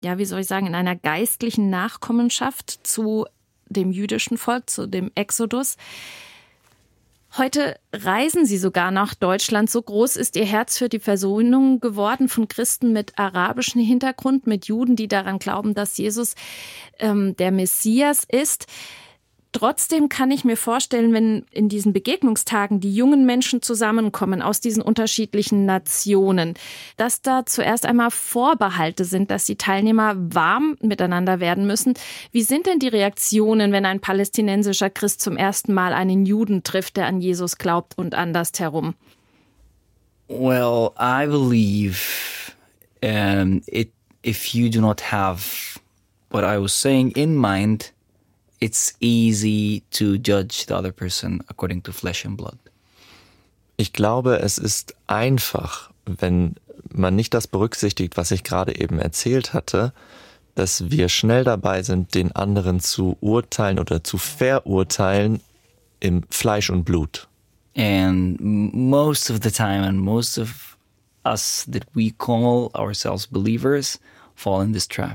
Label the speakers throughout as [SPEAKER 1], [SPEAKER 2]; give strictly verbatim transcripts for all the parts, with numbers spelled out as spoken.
[SPEAKER 1] ja, wie soll ich sagen, in einer geistlichen Nachkommenschaft zu dem jüdischen Volk, zu dem Exodus. Heute reisen sie sogar nach Deutschland. So groß ist ihr Herz für die Versöhnung geworden von Christen mit arabischem Hintergrund, mit Juden, die daran glauben, dass Jesus ähm, der Messias ist. Trotzdem kann ich mir vorstellen, wenn in diesen Begegnungstagen die jungen Menschen zusammenkommen aus diesen unterschiedlichen Nationen, dass da zuerst einmal Vorbehalte sind, dass die Teilnehmer warm miteinander werden müssen. Wie sind denn die Reaktionen, wenn ein palästinensischer Christ zum ersten Mal einen Juden trifft, der an Jesus glaubt und andersherum?
[SPEAKER 2] Well, I believe um, it, if you do not have what I was saying in mind, it's easy to judge the other person according to flesh and blood.
[SPEAKER 3] Ich glaube, es ist einfach, wenn man nicht das berücksichtigt, was ich gerade eben erzählt hatte, dass wir schnell dabei sind, den anderen zu urteilen oder zu verurteilen im Fleisch und Blut.
[SPEAKER 2] And most of the time, and most of us that we call ourselves believers fall in this trap.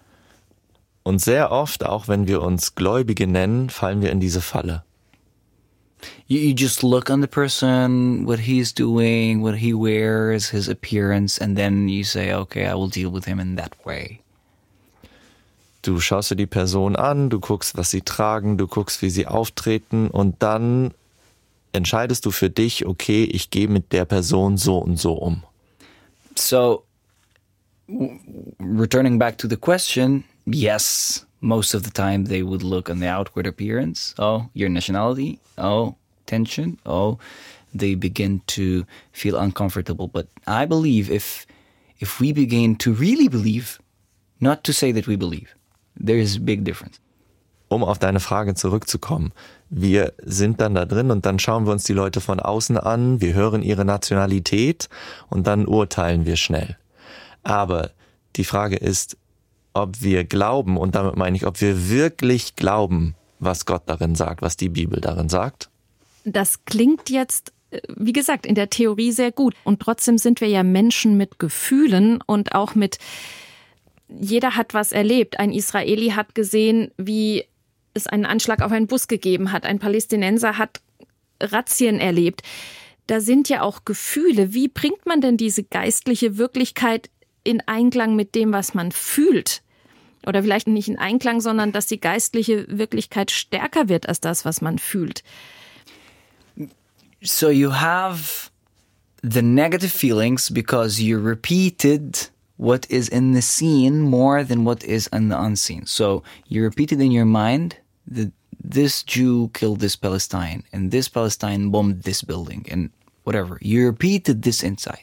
[SPEAKER 3] Und sehr oft, auch wenn wir uns Gläubige nennen, fallen wir in diese Falle.
[SPEAKER 2] You, you just look on the person, what he's doing, what he wears, his appearance, and then you say, okay, I will deal with him in that way.
[SPEAKER 3] Du schaust dir die Person an, du guckst, was sie tragen, du guckst, wie sie auftreten und dann entscheidest du für dich, okay, ich gehe mit der Person so und so um.
[SPEAKER 2] So, w- returning back to the question, yes, most of the time they would look on the outward appearance. Oh, your nationality. Oh, tension. Oh, they begin to feel uncomfortable. But I believe if if we begin to really believe, not to say that we believe, there is a big difference.
[SPEAKER 3] Um auf deine Frage zurückzukommen, wir sind dann da drin und dann schauen wir uns die Leute von außen an, wir hören ihre Nationalität und dann urteilen wir schnell. Aber die Frage ist, ob wir glauben, und damit meine ich, ob wir wirklich glauben, was Gott darin sagt, was die Bibel darin sagt.
[SPEAKER 1] Das klingt jetzt, wie gesagt, in der Theorie sehr gut. Und trotzdem sind wir ja Menschen mit Gefühlen und auch mit, jeder hat was erlebt. Ein Israeli hat gesehen, wie es einen Anschlag auf einen Bus gegeben hat. Ein Palästinenser hat Razzien erlebt. Da sind ja auch Gefühle. Wie bringt man denn diese geistliche Wirklichkeit in Einklang mit dem, was man fühlt? Oder vielleicht nicht in Einklang, sondern dass die geistliche Wirklichkeit stärker wird als das, was man fühlt.
[SPEAKER 2] So you have the negative feelings because you repeated what is in the scene more than what is in the unseen. So you repeated in your mind that this Jew killed this Palestine and this Palestine bombed this building and whatever. You repeated this inside.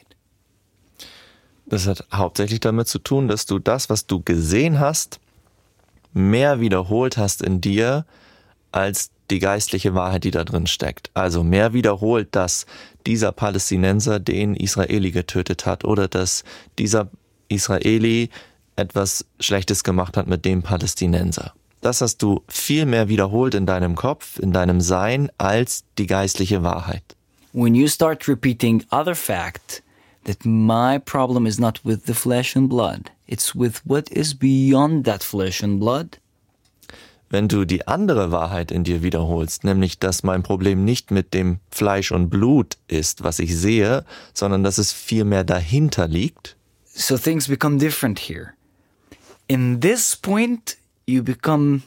[SPEAKER 3] Das hat hauptsächlich damit zu tun, dass du das, was du gesehen hast, mehr wiederholt hast in dir, als die geistliche Wahrheit, die da drin steckt. Also mehr wiederholt, dass dieser Palästinenser den Israeli getötet hat oder dass dieser Israeli etwas Schlechtes gemacht hat mit dem Palästinenser. Das hast du viel mehr wiederholt in deinem Kopf, in deinem Sein, als die geistliche Wahrheit.
[SPEAKER 2] When you start repeating other fact, that my problem is not with the flesh and blood. It's with what is beyond that flesh and blood.
[SPEAKER 3] Wenn du die andere Wahrheit in dir wiederholst, nämlich, dass mein Problem nicht mit dem Fleisch und Blut ist, was ich sehe, sondern dass es viel mehr dahinter liegt.
[SPEAKER 2] So things become different here. In this point, you become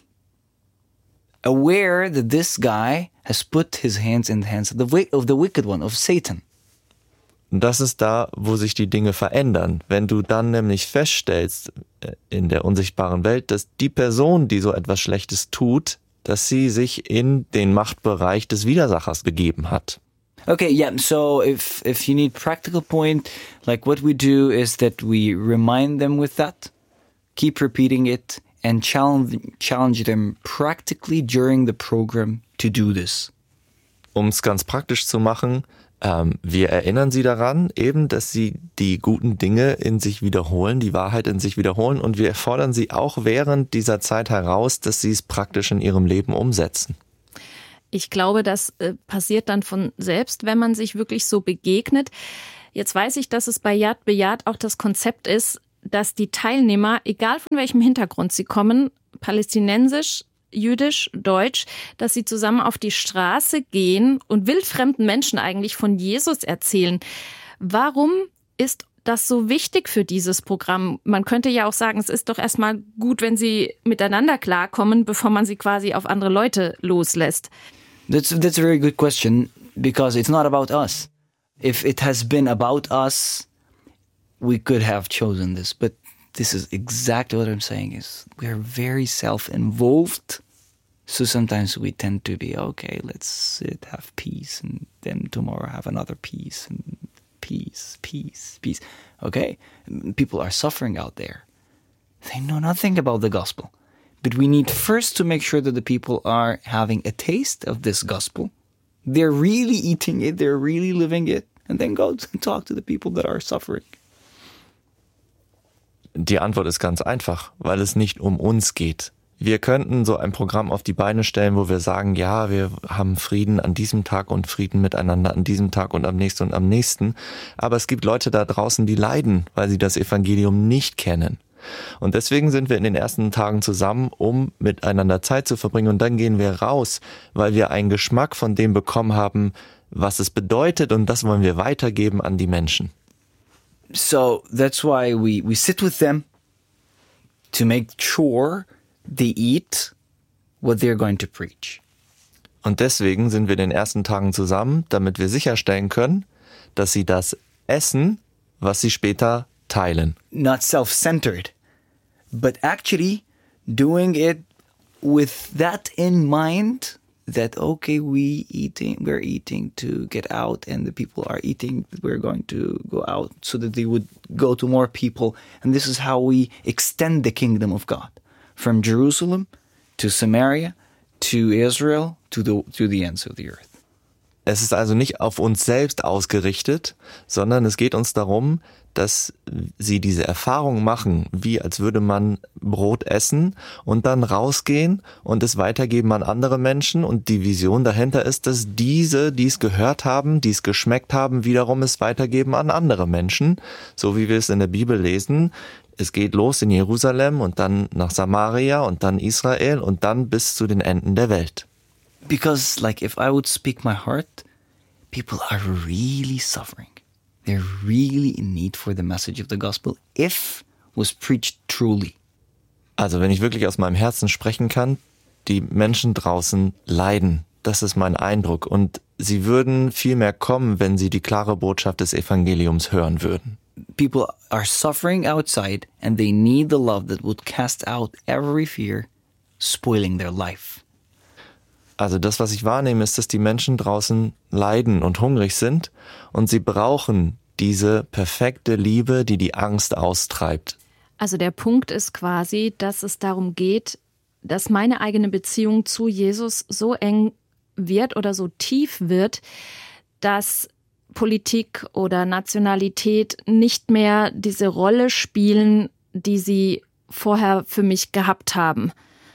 [SPEAKER 2] aware that this guy has put his hands in the hands of the, wi- of the wicked one, of Satan.
[SPEAKER 3] Und das ist da, wo sich die Dinge verändern. Wenn du dann nämlich feststellst in der unsichtbaren Welt, dass die Person, die so etwas Schlechtes tut, dass sie sich in den Machtbereich des Widersachers begeben hat.
[SPEAKER 2] Okay, yeah, so if if you need practical point, like what we do is that we remind them with that, keep repeating it, and challenge challenge them practically during the program to do this.
[SPEAKER 3] Um es ganz praktisch zu machen, ähm, wir erinnern sie daran, eben, dass sie die guten Dinge in sich wiederholen, die Wahrheit in sich wiederholen, und wir fordern sie auch während dieser Zeit heraus, dass sie es praktisch in ihrem Leben umsetzen.
[SPEAKER 1] Ich glaube, das äh, passiert dann von selbst, wenn man sich wirklich so begegnet. Jetzt weiß ich, dass es bei Yad Beyat auch das Konzept ist, dass die Teilnehmer, egal von welchem Hintergrund sie kommen, palästinensisch, jüdisch, deutsch, dass sie zusammen auf die Straße gehen und wildfremden Menschen eigentlich von Jesus erzählen. Warum ist das so wichtig für dieses Programm? Man könnte ja auch sagen, es ist doch erstmal gut, wenn sie miteinander klarkommen, bevor man sie quasi auf andere Leute loslässt.
[SPEAKER 2] That's that's a very good question, because it's not about us. If it has been about us, we could have chosen this, but this is exactly what I'm saying is we are very self-involved. So sometimes we tend to be, okay, let's sit, have peace, and then tomorrow have another peace, and peace, peace, peace. Okay, people are suffering out there. They know nothing about the gospel. But we need first to make sure that the people are having a taste of this gospel. They're really eating it, they're really living it, and then go and talk to the people that are suffering.
[SPEAKER 3] Die Antwort ist ganz einfach, weil es nicht um uns geht. Wir könnten so ein Programm auf die Beine stellen, wo wir sagen, ja, wir haben Frieden an diesem Tag und Frieden miteinander an diesem Tag und am nächsten und am nächsten. Aber es gibt Leute da draußen, die leiden, weil sie das Evangelium nicht kennen. Und deswegen sind wir in den ersten Tagen zusammen, um miteinander Zeit zu verbringen. Und dann gehen wir raus, weil wir einen Geschmack von dem bekommen haben, was es bedeutet. Und das wollen wir weitergeben an die Menschen.
[SPEAKER 2] So that's why we, we sit with them to make sure they eat what they're going to preach.
[SPEAKER 3] Und deswegen sind wir in den ersten Tagen zusammen, damit wir sicherstellen können, dass sie das essen, was sie später teilen.
[SPEAKER 2] Not self-centered, but actually doing it with that in mind that, okay, we eating, we're eating to get out and the people are eating, we're going to go out so that they would go to more people. And this is how we extend the kingdom of God from Jerusalem to Samaria to Israel to the, to the ends of the earth.
[SPEAKER 3] Es ist also nicht auf uns selbst ausgerichtet, sondern es geht uns darum, dass sie diese Erfahrung machen, wie als würde man Brot essen und dann rausgehen und es weitergeben an andere Menschen. Und die Vision dahinter ist, dass diese, die es gehört haben, die es geschmeckt haben, wiederum es weitergeben an andere Menschen. So wie wir es in der Bibel lesen. Es geht los in Jerusalem und dann nach Samaria und dann Israel und dann bis zu den Enden der Welt.
[SPEAKER 2] Because, like, if I would speak my heart, people are really suffering. They're really in need for the message of the gospel if was preached truly.
[SPEAKER 3] Also, wenn ich wirklich aus meinem Herzen sprechen kann, die Menschen draußen leiden. Das ist mein Eindruck. Und sie würden viel mehr kommen, wenn sie die klare Botschaft des Evangeliums hören würden.
[SPEAKER 2] People are suffering outside and they need the love that would cast out every fear, spoiling their life.
[SPEAKER 3] Also das, was ich wahrnehme, ist, dass die Menschen draußen leiden und hungrig sind und sie brauchen diese perfekte Liebe, die die Angst austreibt.
[SPEAKER 1] Also der Punkt ist quasi, dass es darum geht, dass meine eigene Beziehung zu Jesus so eng wird oder so tief wird, dass Politik oder Nationalität nicht mehr diese Rolle spielen, die sie vorher für mich gehabt haben.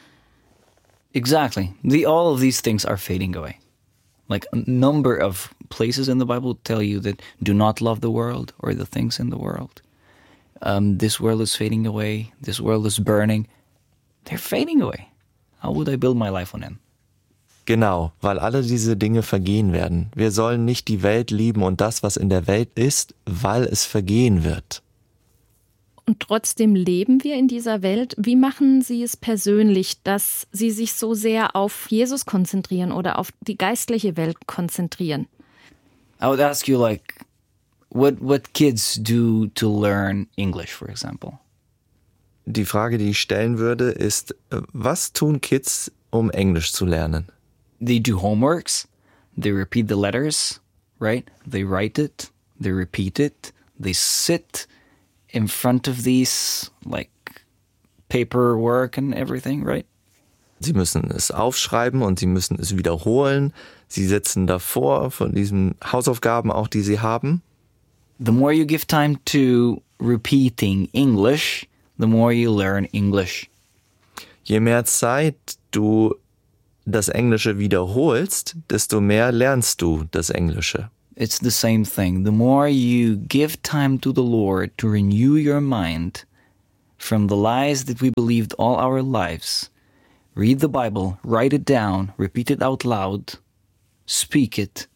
[SPEAKER 2] Exactly. The, all of these things are fading away. Like a number of places in the Bible tell you that do not love the world or the things in the world. Um, this world is fading away. This world is burning. They're fading away. How would I build my life on them?
[SPEAKER 3] Genau, weil alle diese Dinge vergehen werden. Wir sollen nicht die Welt lieben und das, was in der Welt ist, weil es vergehen wird.
[SPEAKER 1] Und trotzdem leben wir in dieser Welt. Wie machen Sie es persönlich, dass Sie sich so sehr auf Jesus konzentrieren oder auf die geistliche Welt konzentrieren?
[SPEAKER 2] I would ask you, like, what what kids do to learn English, for example.
[SPEAKER 3] Die Frage, die ich stellen würde, ist, was tun Kids, um Englisch zu lernen?
[SPEAKER 2] They do homeworks, they repeat the letters, right? They write it, they repeat it, they sit in front of these, like, paperwork and everything, right?
[SPEAKER 3] Sie müssen es aufschreiben und sie müssen es wiederholen. Sie sitzen davor von diesen Hausaufgaben auch, die sie haben.
[SPEAKER 2] The more you give time to repeating English, the more you learn English.
[SPEAKER 3] Je mehr Zeit du das Englische wiederholst, desto mehr lernst du das Englische.
[SPEAKER 2] It's the same thing. The more you give time to the Lord to renew your mind, from the lies that we believed all our lives. Read the Bible, write it down, repeat it out loud, speak it.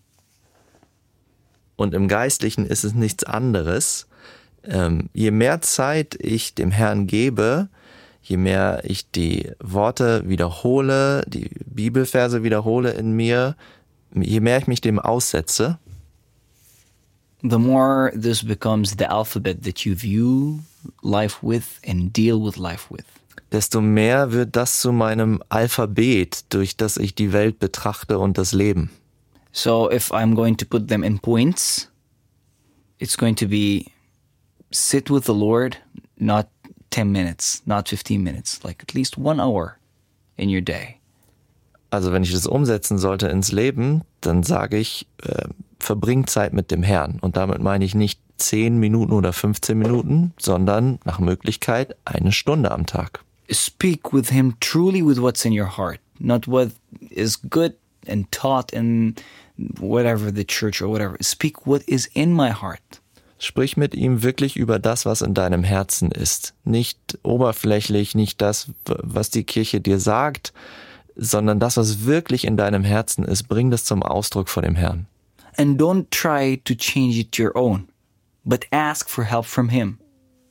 [SPEAKER 3] Und im Geistlichen ist es nichts anderes. Ähm, je mehr Zeit ich dem Herrn gebe, je mehr ich die Worte wiederhole, die Bibelverse wiederhole in mir, je mehr ich mich dem aussetze,
[SPEAKER 2] the more this becomes the alphabet that you view life with and deal with life with.
[SPEAKER 3] desto mehr wird das zu meinem Alphabet, durch das ich die Welt betrachte und das Leben.
[SPEAKER 2] So if I'm going to put them in points, it's going to be sit with the Lord, not ten minutes, not fifteen minutes, like at least one hour in your day.
[SPEAKER 3] Also wenn ich das umsetzen sollte ins Leben, dann sage ich, äh, verbring Zeit mit dem Herrn. Und damit meine ich nicht zehn Minuten oder fünfzehn Minuten, sondern nach Möglichkeit eine Stunde am Tag.
[SPEAKER 2] Speak with him truly with what's in your heart, not what is good and taught in whatever the church or whatever. Speak what is in my heart.
[SPEAKER 3] Sprich mit ihm wirklich über das, was in deinem Herzen ist. Nicht oberflächlich, nicht das, was die Kirche dir sagt, sondern das, was wirklich in deinem Herzen ist. Bring das zum Ausdruck vor dem Herrn.
[SPEAKER 2] And don't try to change it your own, but ask for help from him.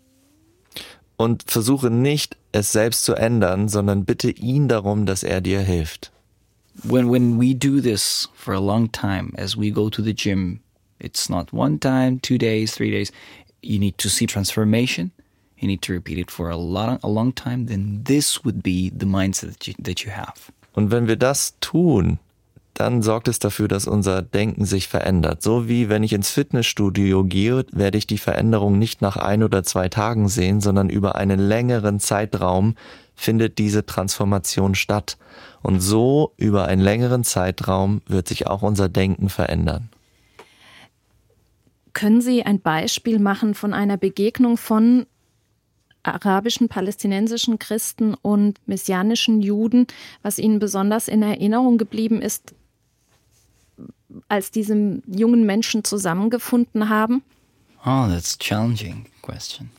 [SPEAKER 3] Und versuche nicht, es selbst zu ändern, sondern bitte ihn darum, dass er dir hilft.
[SPEAKER 2] When when we do this for a long time, as we go to the gym, it's not one time, two days, three days. You need to see transformation. You need to repeat it for a long, a long time. Then this would be the mindset that you, that you have.
[SPEAKER 3] Und wenn wir das tun, dann sorgt es dafür, dass unser Denken sich verändert. So wie wenn ich ins Fitnessstudio gehe, werde ich die Veränderung nicht nach ein oder zwei Tagen sehen, sondern über einen längeren Zeitraum findet diese Transformation statt. Und so über einen längeren Zeitraum wird sich auch unser Denken verändern.
[SPEAKER 1] Können Sie ein Beispiel machen von einer Begegnung von arabischen, palästinensischen Christen und messianischen Juden, was Ihnen besonders in Erinnerung geblieben ist, als diese jungen Menschen zusammengefunden haben?
[SPEAKER 2] Oh, that's a challenging question.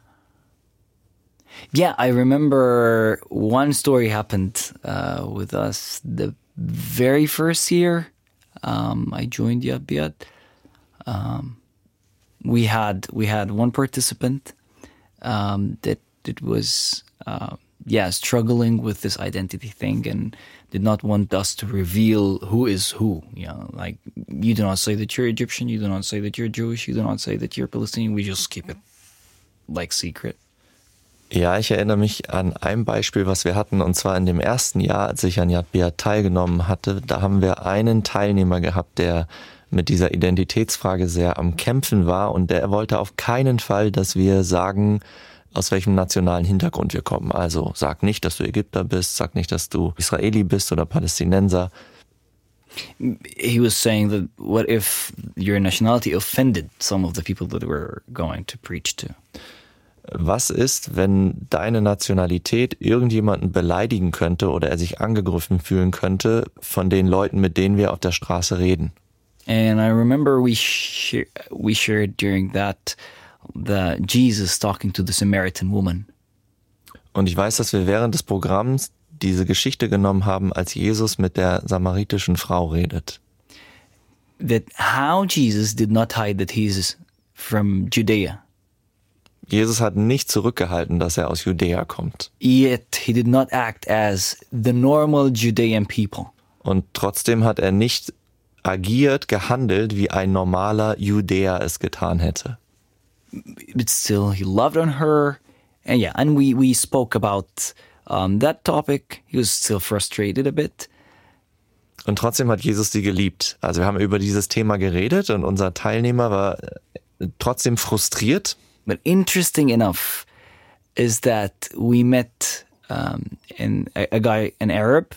[SPEAKER 2] Yeah, I remember one story happened uh, with us the very first year um, I joined Yabiyat. Um, we had we had one participant um, that that was uh, yeah struggling with this identity thing and did not want us to reveal who is who. You know, like you do not say that you're Egyptian, you do not say that you're Jewish, you do not say that you're Palestinian. We just keep it like secret.
[SPEAKER 3] Ja, ich erinnere mich an ein Beispiel, was wir hatten, und zwar in dem ersten Jahr, als ich an Yad B'Yad teilgenommen hatte. Da haben wir einen Teilnehmer gehabt, der mit dieser Identitätsfrage sehr am Kämpfen war, und der wollte auf keinen Fall, dass wir sagen, aus welchem nationalen Hintergrund wir kommen. Also sag nicht, dass du Ägypter bist, sag nicht, dass du Israeli bist oder Palästinenser.
[SPEAKER 2] He was saying that what if your nationality offended some of the people that we're going to preach to?
[SPEAKER 3] Was ist, wenn deine Nationalität irgendjemanden beleidigen könnte oder er sich angegriffen fühlen könnte von den Leuten, mit denen wir auf der Straße reden?
[SPEAKER 2] And I remember we sh- we shared during that the Jesus talking to the Samaritan woman.
[SPEAKER 3] Und ich weiß, dass wir während des Programms diese Geschichte genommen haben, als Jesus mit der samaritischen Frau redet.
[SPEAKER 2] That how Jesus did not hide that he's from Judea.
[SPEAKER 3] Jesus hat nicht zurückgehalten, dass er aus Judäa kommt.
[SPEAKER 2] Yet he did not act as the normal Judean people.
[SPEAKER 3] Und trotzdem hat er nicht agiert, gehandelt, wie ein normaler Judäer es getan hätte.
[SPEAKER 2] But still, he loved on her. And yeah, and we, we spoke about um, that topic. He was still frustrated a bit.
[SPEAKER 3] Und trotzdem hat Jesus sie geliebt. Also wir haben über dieses Thema geredet und unser Teilnehmer war trotzdem frustriert.
[SPEAKER 2] But interesting enough is that we met um, in a, a guy, an Arab.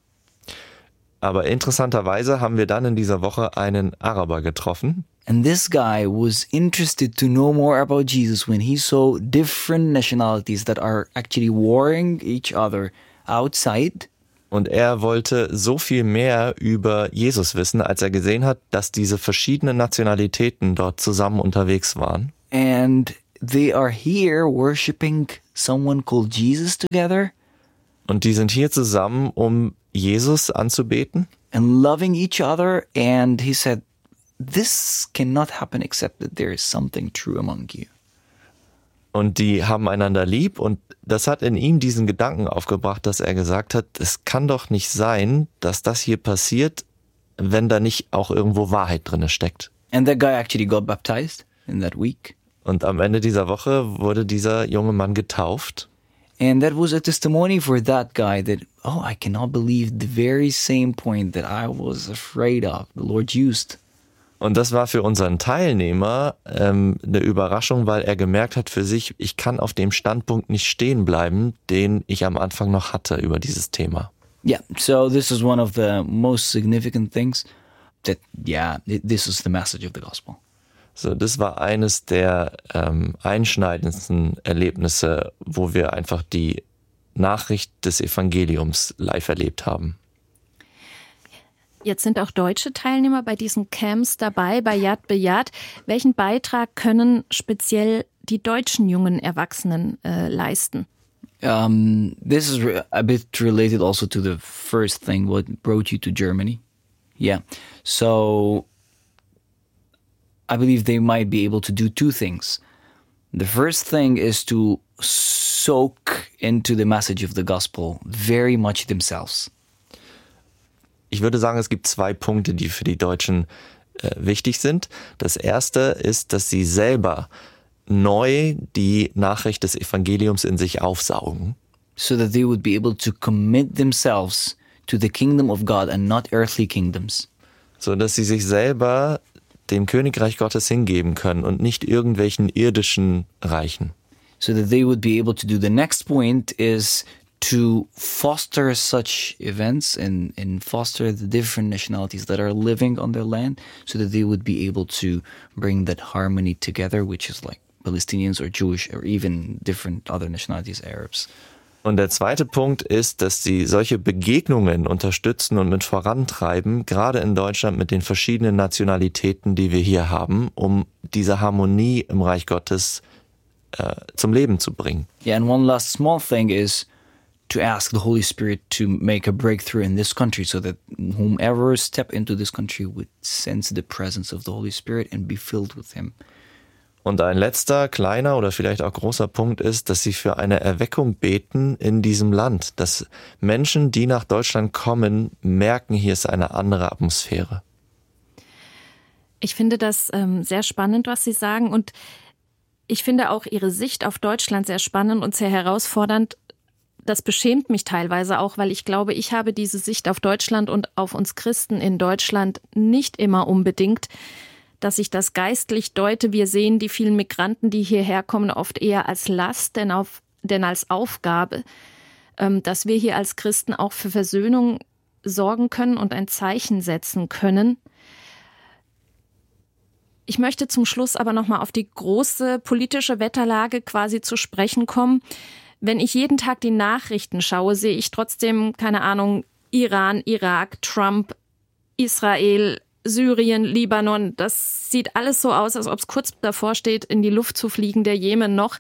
[SPEAKER 3] Aber interessanterweise haben wir dann in dieser Woche einen Araber getroffen.
[SPEAKER 2] And this guy was interested to know more about Jesus when he saw different nationalities that are actually warring each other outside.
[SPEAKER 3] Und er wollte so viel mehr über Jesus wissen, als er gesehen hat, dass diese verschiedenen Nationalitäten dort zusammen unterwegs waren.
[SPEAKER 2] And they are here worshiping someone called Jesus together.
[SPEAKER 3] Und die sind hier zusammen, um Jesus anzubeten.
[SPEAKER 2] And loving each other. And he said, this cannot happen except that there is something true among you.
[SPEAKER 3] Und die haben einander lieb und das hat in ihm diesen Gedanken aufgebracht, dass er gesagt hat, es kann doch nicht sein, dass das hier passiert, wenn da nicht auch irgendwo Wahrheit drin steckt.
[SPEAKER 2] And that guy actually got baptized in that week.
[SPEAKER 3] Und am Ende dieser Woche wurde dieser junge Mann getauft.
[SPEAKER 2] And that was a testimony for that guy that, oh, I cannot believe the very same point that I was afraid of, the Lord used.
[SPEAKER 3] Und das war für unseren Teilnehmer ähm, eine Überraschung, weil er gemerkt hat für sich, ich kann auf dem Standpunkt nicht stehen bleiben, den ich am Anfang noch hatte über dieses Thema.
[SPEAKER 2] Yeah, so this is one of the most significant things that, yeah, this is the message of the gospel.
[SPEAKER 3] So, das war eines der ähm, einschneidendsten Erlebnisse, wo wir einfach die Nachricht des Evangeliums live erlebt haben.
[SPEAKER 1] Jetzt sind auch deutsche Teilnehmer bei diesen Camps dabei, bei Yad B'Yad. Welchen Beitrag können speziell die deutschen jungen Erwachsenen äh, leisten?
[SPEAKER 2] Um, this is re- a bit related also to the first thing, what brought you to Germany. Yeah, so I believe they might be able to do two things. The first thing is to soak into the message of the gospel very much themselves.
[SPEAKER 3] Ich würde sagen, es gibt zwei Punkte, die für die Deutschen äh, wichtig sind. Das erste ist, dass sie selber neu die Nachricht des Evangeliums in sich aufsaugen.
[SPEAKER 2] So that they would be able to commit themselves to the kingdom of God and not earthly kingdoms.
[SPEAKER 3] So dass sie sich selber dem Königreich Gottes hingeben können und nicht irgendwelchen irdischen Reichen.
[SPEAKER 2] So that they would be able to do the next point is to foster such events and, and foster the different nationalities that are living on their land so that they would be able to bring that harmony together, which is like Palestinians or Jewish or even different other nationalities, Arabs.
[SPEAKER 3] Und der zweite Punkt ist, dass sie solche Begegnungen unterstützen und mit vorantreiben, gerade in Deutschland mit den verschiedenen Nationalitäten, die wir hier haben, um diese Harmonie im Reich Gottes äh, zum Leben zu bringen.
[SPEAKER 2] Yeah, and one last small thing is to ask the Holy Spirit to make a breakthrough in this country so that whomever step into this country would sense the presence of the Holy Spirit and be filled with Him.
[SPEAKER 3] Und ein letzter, kleiner oder vielleicht auch großer Punkt ist, dass sie für eine Erweckung beten in diesem Land. Dass Menschen, die nach Deutschland kommen, merken, hier ist eine andere Atmosphäre.
[SPEAKER 1] Ich finde das ähm, sehr spannend, was Sie sagen. Und ich finde auch Ihre Sicht auf Deutschland sehr spannend und sehr herausfordernd. Das beschämt mich teilweise auch, weil ich glaube, ich habe diese Sicht auf Deutschland und auf uns Christen in Deutschland nicht immer unbedingt, dass ich das geistlich deute. Wir sehen die vielen Migranten, die hierher kommen, oft eher als Last denn, auf, denn als Aufgabe, ähm, dass wir hier als Christen auch für Versöhnung sorgen können und ein Zeichen setzen können. Ich möchte zum Schluss aber nochmal auf die große politische Wetterlage quasi zu sprechen kommen. Wenn ich jeden Tag die Nachrichten schaue, sehe ich trotzdem, keine Ahnung, Iran, Irak, Trump, Israel, Syrien, Libanon. Das sieht alles so aus, als ob es kurz davor steht, in die Luft zu fliegen, der Jemen noch.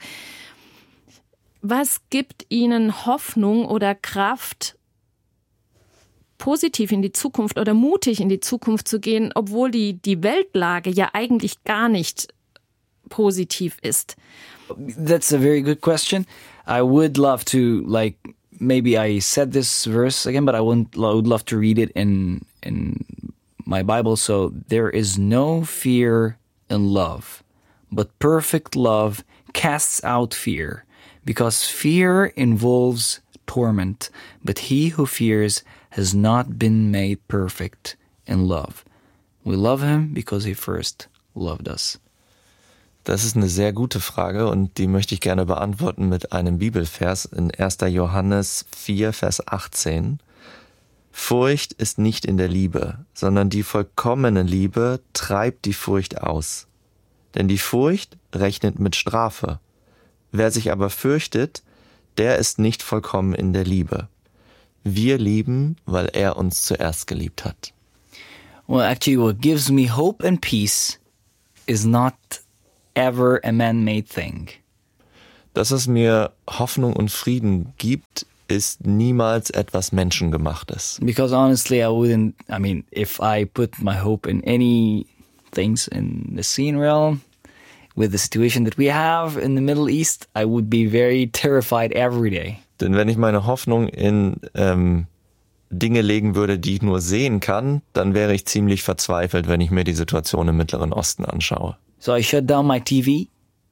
[SPEAKER 1] Was gibt Ihnen Hoffnung oder Kraft, positiv in die Zukunft oder mutig in die Zukunft zu gehen, obwohl die, die Weltlage ja eigentlich gar nicht positiv ist?
[SPEAKER 2] That's a very good question. I would love to, like, maybe I said this verse again, but I would, I would love to read it in in my Bible. So, there is no fear in love, but perfect love casts out fear, because fear involves torment, but he who fears has not been made perfect in love. We love him because he first loved us.
[SPEAKER 3] Das ist eine sehr gute Frage und die möchte ich gerne beantworten mit einem Bibelvers in erster Johannes vier, Vers achtzehn. Furcht ist nicht in der Liebe, sondern die vollkommene Liebe treibt die Furcht aus. Denn die Furcht rechnet mit Strafe. Wer sich aber fürchtet, der ist nicht vollkommen in der Liebe. Wir lieben, weil er uns zuerst geliebt hat.
[SPEAKER 2] Well, actually, what gives me hope and peace is not ever a man-made thing.
[SPEAKER 3] Dass es mir Hoffnung und Frieden gibt, ist niemals etwas Menschengemachtes.
[SPEAKER 2] Because honestly, I wouldn't, I mean, if I put my hope in any things in the scene realm, with the situation that we have in the Middle East, I would be very terrified every day.
[SPEAKER 3] Denn wenn ich meine Hoffnung in ähm, Dinge legen würde, die ich nur sehen kann, dann wäre ich ziemlich verzweifelt, wenn ich mir die Situation im Mittleren Osten anschaue.
[SPEAKER 2] So I shut down my T V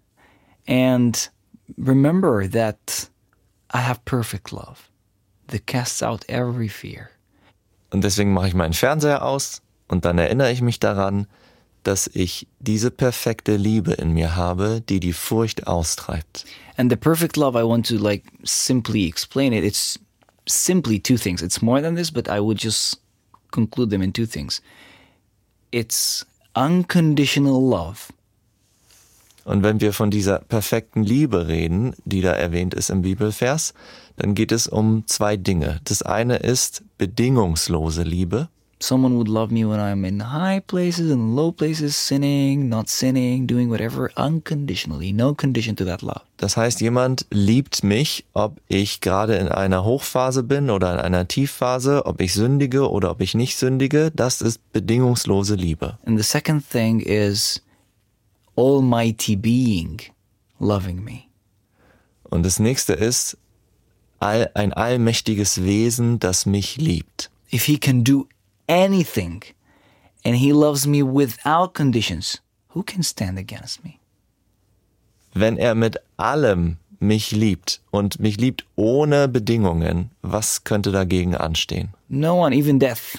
[SPEAKER 2] and remember that I have perfect love that casts out every fear.
[SPEAKER 3] Und deswegen mache ich meinen Fernseher aus und dann erinnere ich mich daran, dass ich diese perfekte Liebe in mir habe, die die Furcht austreibt.
[SPEAKER 2] And the perfect love, I want to like simply explain it. It's simply two things. It's more than this, but I would just conclude them in two things. It's unconditional love.
[SPEAKER 3] Und wenn wir von dieser perfekten Liebe reden, die da erwähnt ist im Bibelvers, dann geht es um zwei Dinge. Das eine ist bedingungslose Liebe.
[SPEAKER 2] Someone would love me when I'm in high places and low places, sinning, not sinning, doing whatever, unconditionally, no condition to that love.
[SPEAKER 3] Das heißt, jemand liebt mich, ob ich gerade in einer Hochphase bin oder in einer Tiefphase, ob ich sündige oder ob ich nicht sündige. Das ist bedingungslose Liebe.
[SPEAKER 2] And the second thing is almighty being loving me.
[SPEAKER 3] Und das nächste ist all, ein allmächtiges Wesen, das mich liebt.
[SPEAKER 2] If he can do anything and he loves me without conditions, who can stand against me?
[SPEAKER 3] Wenn er mit allem mich liebt und mich liebt ohne Bedingungen, was könnte dagegen anstehen?
[SPEAKER 2] No one, even death.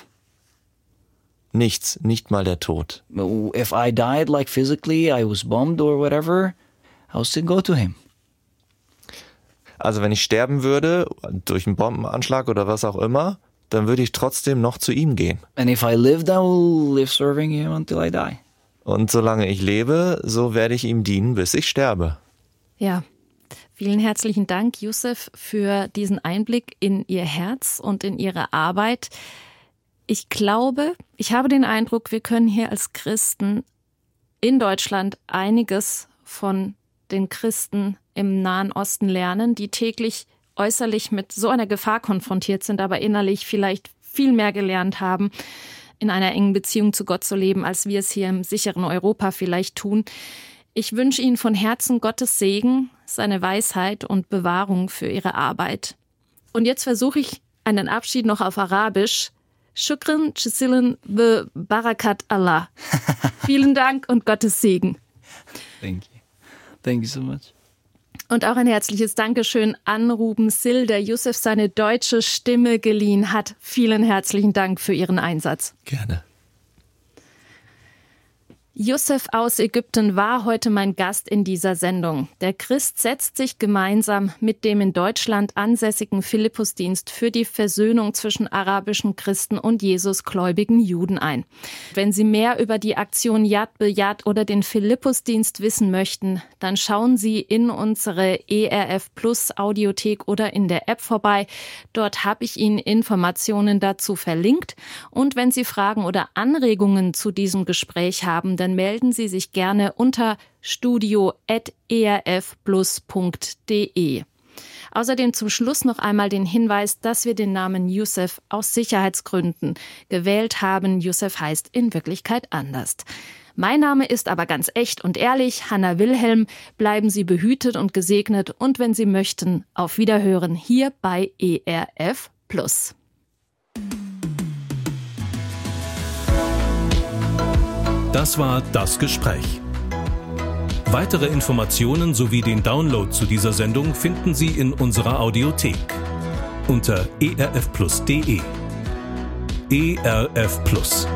[SPEAKER 3] Nichts, nicht mal der Tod.
[SPEAKER 2] If I died like physically, I was bombed or whatever, I would still go to him.
[SPEAKER 3] Also wenn ich sterben würde, durch einen Bombenanschlag oder was auch immer, dann würde ich trotzdem noch zu ihm gehen.
[SPEAKER 2] And if I lived, I will live serving him until I die.
[SPEAKER 3] Und solange ich lebe, so werde ich ihm dienen, bis ich sterbe.
[SPEAKER 1] Ja, vielen herzlichen Dank, Youssef, für diesen Einblick in Ihr Herz und in Ihre Arbeit. Ich glaube, ich habe den Eindruck, wir können hier als Christen in Deutschland einiges von den Christen im Nahen Osten lernen, die täglich äußerlich mit so einer Gefahr konfrontiert sind, aber innerlich vielleicht viel mehr gelernt haben, in einer engen Beziehung zu Gott zu leben, als wir es hier im sicheren Europa vielleicht tun. Ich wünsche Ihnen von Herzen Gottes Segen, seine Weisheit und Bewahrung für Ihre Arbeit. Und jetzt versuche ich einen Abschied noch auf Arabisch. Shukran, Jazilan, be Barakat Allah. Vielen Dank und Gottes Segen.
[SPEAKER 2] Thank you. Thank you so much.
[SPEAKER 1] Und auch ein herzliches Dankeschön an Ruben Sill, der Youssef seine deutsche Stimme geliehen hat. Vielen herzlichen Dank für Ihren Einsatz.
[SPEAKER 3] Gerne.
[SPEAKER 1] Youssef aus Ägypten war heute mein Gast in dieser Sendung. Der Christ setzt sich gemeinsam mit dem in Deutschland ansässigen Philippusdienst für die Versöhnung zwischen arabischen Christen und Jesusgläubigen Juden ein. Wenn Sie mehr über die Aktion Yad B'Yad oder den Philippusdienst wissen möchten, dann schauen Sie in unsere E R F Plus Audiothek oder in der App vorbei. Dort habe ich Ihnen Informationen dazu verlinkt. Und wenn Sie Fragen oder Anregungen zu diesem Gespräch haben, dann melden Sie sich gerne unter studio at e r f plus punkt d e. Außerdem zum Schluss noch einmal den Hinweis, dass wir den Namen Youssef aus Sicherheitsgründen gewählt haben. Youssef heißt in Wirklichkeit anders. Mein Name ist aber ganz echt und ehrlich, Hanna Wilhelm. Bleiben Sie behütet und gesegnet und wenn Sie möchten, auf Wiederhören hier bei E R F Plus.
[SPEAKER 4] Das war Das Gespräch. Weitere Informationen sowie den Download zu dieser Sendung finden Sie in unserer Audiothek unter e r f plus punkt d e. E R F Plus.